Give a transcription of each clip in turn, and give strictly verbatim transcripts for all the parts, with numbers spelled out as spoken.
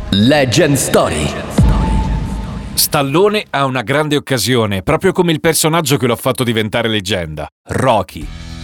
Legend Story. Stallone ha una grande occasione, proprio come il personaggio che lo ha fatto diventare leggenda, Rocky.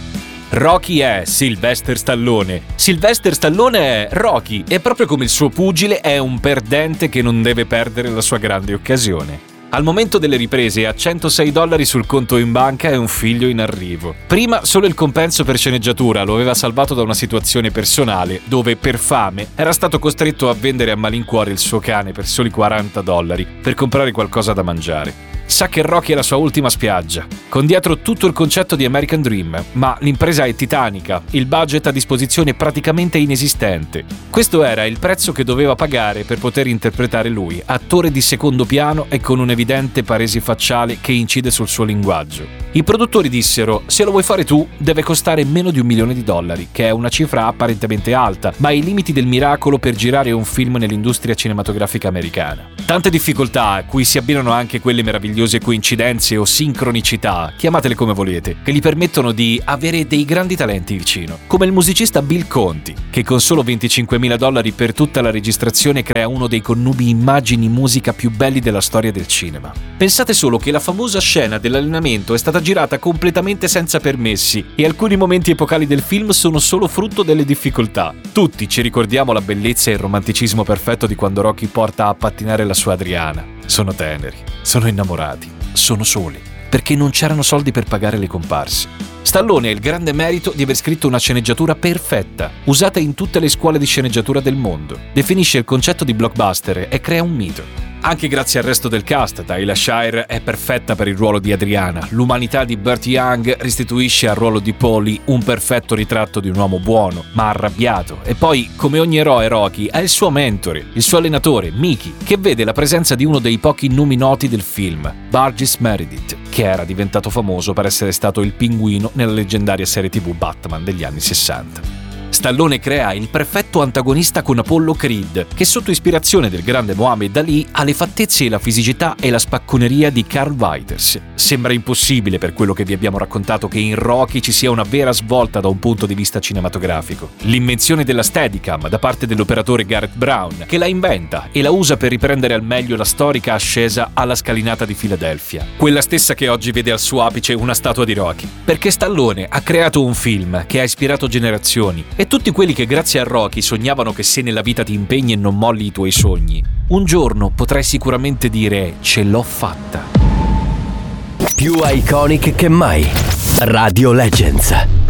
Rocky è Sylvester Stallone. Sylvester Stallone è Rocky e proprio come il suo pugile è un perdente che non deve perdere la sua grande occasione. Al momento delle riprese ha centosei dollari sul conto in banca e un figlio in arrivo. Prima solo il compenso per sceneggiatura lo aveva salvato da una situazione personale dove, per fame, era stato costretto a vendere a malincuore il suo cane per soli quaranta dollari per comprare qualcosa da mangiare. Sa che Rocky è la sua ultima spiaggia, con dietro tutto il concetto di American Dream, ma l'impresa è titanica, il budget a disposizione è praticamente inesistente. Questo era il prezzo che doveva pagare per poter interpretare lui, attore di secondo piano e con un'evidente paresi facciale che incide sul suo linguaggio. I produttori dissero: se lo vuoi fare tu, deve costare meno di un milione di dollari, che è una cifra apparentemente alta, ma ai limiti del miracolo per girare un film nell'industria cinematografica americana. Tante difficoltà, a cui si abbinano anche quelle meravigliose coincidenze o sincronicità, chiamatele come volete, che gli permettono di avere dei grandi talenti vicino, come il musicista Bill Conti, che con solo venticinquemila dollari per tutta la registrazione crea uno dei connubi immagini-musica più belli della storia del cinema. Pensate solo che la famosa scena dell'allenamento è stata girata completamente senza permessi e alcuni momenti epocali del film sono solo frutto delle difficoltà. Tutti ci ricordiamo la bellezza e il romanticismo perfetto di quando Rocky porta a pattinare la sua Adriana. Sono teneri, sono innamorati, sono soli, perché non c'erano soldi per pagare le comparse. Stallone ha il grande merito di aver scritto una sceneggiatura perfetta, usata in tutte le scuole di sceneggiatura del mondo. Definisce il concetto di blockbuster e crea un mito. Anche grazie al resto del cast, Talia Shire è perfetta per il ruolo di Adriana, l'umanità di Burt Young restituisce al ruolo di Paulie un perfetto ritratto di un uomo buono, ma arrabbiato, e poi, come ogni eroe, Rocky ha il suo mentore, il suo allenatore, Mickey, che vede la presenza di uno dei pochi nomi noti del film, Burgess Meredith, che era diventato famoso per essere stato il pinguino nella leggendaria serie tivù Batman degli anni sessanta. Stallone crea il perfetto antagonista con Apollo Creed, che sotto ispirazione del grande Muhammad Ali ha le fattezze e la fisicità e la spacconeria di Carl Weathers. Sembra impossibile per quello che vi abbiamo raccontato che in Rocky ci sia una vera svolta da un punto di vista cinematografico. L'invenzione della Steadicam da parte dell'operatore Garrett Brown, che la inventa e la usa per riprendere al meglio la storica ascesa alla scalinata di Filadelfia. Quella stessa che oggi vede al suo apice una statua di Rocky. Perché Stallone ha creato un film che ha ispirato generazioni e tutti quelli che grazie a Rocky sognavano che se nella vita ti impegni e non molli i tuoi sogni, un giorno potrai sicuramente dire ce l'ho fatta. Più iconic che mai. Radio Legends.